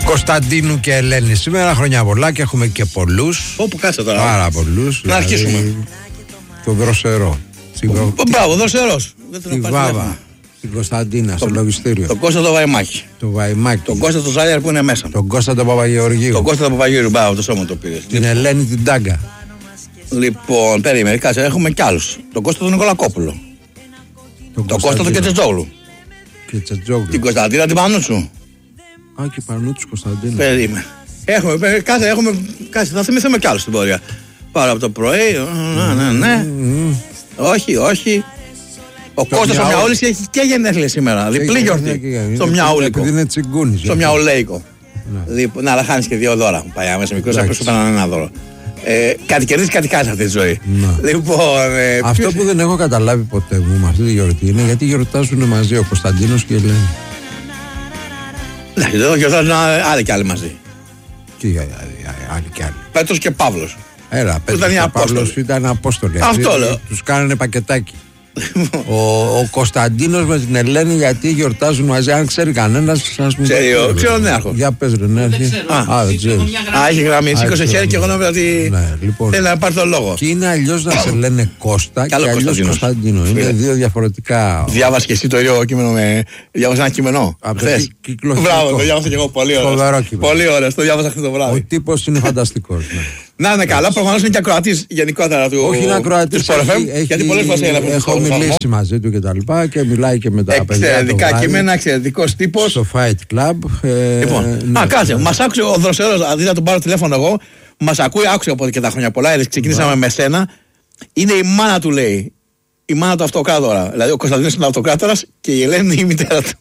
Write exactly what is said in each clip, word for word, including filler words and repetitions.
Κωνσταντίνου και Ελένη. Σήμερα χρόνια πολλά και έχουμε και πολλούς. Όπου κάτσε τώρα. Πάρα πολλούς. Να δηλαδή, αρχίσουμε. Το Δροσερό. Προ... Μπράβο, Δροσερός. Τη Βάβα. Την Κωνσταντίνα, το, στο λογιστήριο. Τον Κώστα το Βαϊμάκι. Το Βαϊμάκι. Τον Κώστα το Ζάλιαρ που είναι μέσα. Τον Κώστα τον Παπαγεωργίου. Τον Κώστα τον Παπαγεωργίου, μπράβο, το σώμα το πήρε. Την Ελένη την Τάγκα. Λοιπόν, περίμενε, κάτσε, έχουμε κι άλλους. Τον Κώστα τον Νικολακόπουλο. Τον, τον Κώστα τον Κετσετζόγλου. Κετσετζόγλου. Την Κωνσταντίνα την Πανούτσου. Α, και Πανούτσου Κωνσταντίνα. Περίμενε. Έχουμε, κάτσε, έχουμε, κάτσε, θα θυμηθούμε κι άλλους στην πορεία. Πάρα από το πρωί, ναι, ναι, ναι. Όχι, όχι. Ο Κώστας ο Μιαούλης έχει και γενέθλια σήμερα. Διπλή γιορτή. Στο Μιαούλικο. Επειδή είναι τσιγκούνης. Στο Μιαουλέικο. Να, αλλά χάνεις και δύο δώρα. Πάει άμεσα μικρός, απλώς σου πέραν ένα δώρο. Κάτι κερδίζει, κάτι κάνει αυτή τη ζωή. Αυτό που δεν έχω καταλάβει ποτέ μου με αυτή τη γιορτή είναι γιατί γιορτάζουν μαζί ο Κωνσταντίνος και η Ελένη. Εντάξει, εδώ γιορτάζουν άλλοι κι άλλοι μαζί. Τι άλλοι κι άλλοι. Πέτρος και Παύλος. Έλα, Πέτρος και Παύλος ήταν απόστολοι. Αυτό λέω. Τους κάνανε πακετάκι. ο, ο Κωνσταντίνος με την Ελένη γιατί γιορτάζουν μαζί. Αν ξέρει κανένας, σας μην ξέρει. Ξέρω ο Νέαρχος. Για πες ρε Νέαρχη. Α, δεν ξέρω. Α, έχει γραμμή. Σήκωσε χέρι και εγώ νόμιζα ότι θέλει να πάρει τον λόγο. Και είναι αλλιώς να σε λένε Κώστα και αλλιώς Κωνσταντίνο. Είναι δύο διαφορετικά. Διάβασε και εσύ το ίδιο κείμενο με. Διάβασε ένα κείμενο. Χθες. Μπράβο, το διάβασα και εγώ. Πολύ ωραίο. Πολύ ωραίο. Το διάβασα χθες το βράδυ. Ο τύπος είναι φανταστικός. Να είναι καλά, προφανώς είναι και ακροατής γενικότερα του. Όχι, είναι ακροατής. Γιατί πολλές φορές έγραφε. Έχω μιλήσει μαζί του και τα λοιπά και μιλάει και με τα παιδιά. Εξαιρετικά κείμενα, εξαιρετικός τύπος. Στο Fight Club. Λοιπόν, α, κάτσε, μας άκουσε ο Δροσερός, αντί να τον πάρω τηλέφωνο εγώ, μας ακούει, άκουσε από και τα χρόνια πολλά. Ξεκινήσαμε με σένα. Είναι η μάνα του, λέει. Η μάνα του αυτοκράτορα. Δηλαδή ο Κωνσταντίνος είναι αυτοκράτορας και η Ελένη είναι η μητέρα του.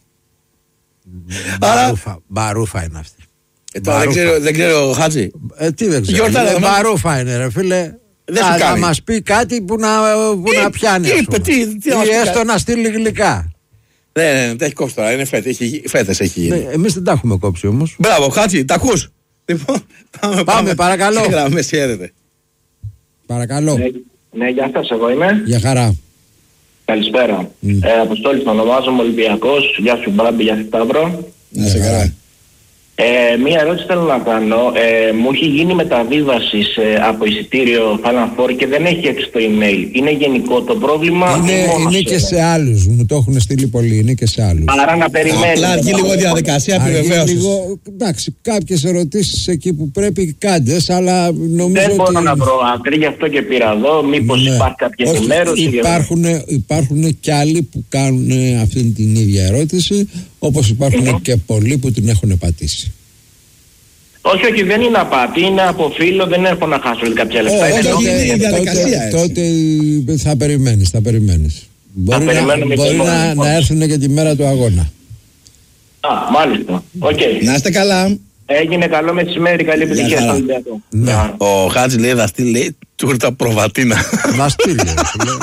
Μπαρούφα είναι αυτή. Ε, τώρα δεν ξέρω, δεν ξέρω Χάτζη. Ε, τι δεν ξέρω. Ε, Μπαρούφα είναι ρε φίλε. Δεν Α, να μας πει κάτι που να, που τι, να πιάνει. Τι είπε, τι, τι, ή έστω να στείλει γλυκά. Ναι, ναι, ναι, τα έχει κόψει τώρα. Είναι φέτες, έχει, φέτες έχει γίνει. Ναι, εμείς δεν τα έχουμε κόψει όμως. Μπράβο, Χάτζη, τα ακούς. Λοιπόν, πάμε, πάμε, πάμε παρακαλώ. Γραμμές, χαίρετε. Παρακαλώ. Ναι, ναι, γεια σας, εγώ είμαι. Γεια χαρά. Καλησπέρα. Mm. Ε, Αποστόλης με ονομάζομαι, Ολυμπιακός. Γεια σου Μπράμπη, γεια σου Σταύρο. Να σε καλά. Ε, μία ερώτηση θέλω να κάνω. Ε, μου έχει γίνει μεταβίβαση ε, από εισιτήριο Final Four και δεν έχει έρθει στο email. Είναι γενικό το πρόβλημα. Είναι, είναι και σε άλλους. Μου το έχουν στείλει πολλοί. Είναι και σε άλλους. Άρα να περιμένει. Απλά αργεί λίγο διαδικασία επιβεβαίωσης. Εντάξει, κάποιες ερωτήσεις εκεί που πρέπει κάντες, αλλά νομίζω δεν μπορώ ότι... να βρω άκρη, γι' αυτό και πήρα εδώ. Μήπως ναι. υπάρχει κάποια ενημέρωση. Υπάρχουν, υπάρχουν και άλλοι που κάνουν αυτή την ίδια ερώτηση, όπως υπάρχουν mm-hmm. και πολλοί που την έχουν πατήσει. Όχι, όχι, δεν είναι απάτη, είναι από φίλο, δεν έχω να χάσω κάποια λεφτά. Oh, είναι τότε, η διαδικασία τότε, τότε θα περιμένεις, θα περιμένεις. Μπορεί, να, μπορεί να, να έρθουν και τη μέρα του αγώνα. Α, μάλιστα. Okay. Να είστε καλά. Έγινε καλό μεσημέρι, καλή επιτυχία στον Ολυμπιακό. Ναι. Ο Χάτζη λέει, θα στείλει, λέει, τούρτα προβατίνα. Να στείλει.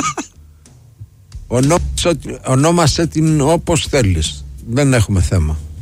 Ονόμασε την όπως θέλεις. Δεν έχουμε θέμα.